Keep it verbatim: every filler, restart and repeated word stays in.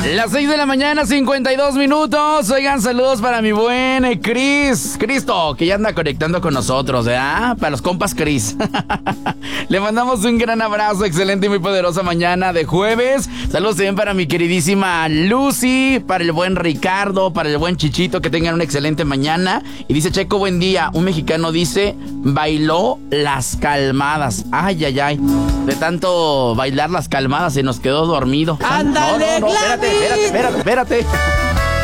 Las seis de la mañana, cincuenta y dos minutos. Oigan, saludos para mi buen eh, Chris. Cristo, que ya anda conectando con nosotros, ¿verdad? Para los compas Chris. Le mandamos un gran abrazo, excelente y muy poderosa mañana de jueves. Saludos también para mi queridísima Lucy, para el buen Ricardo, para el buen Chichito, que tengan una excelente mañana. Y dice Checo, buen día. Un mexicano dice, bailó las calmadas. Ay, ay, ay. De tanto bailar las calmadas se nos quedó dormido. ¡Ándale, no, no, no, espérate, espérate, espérate, espérate.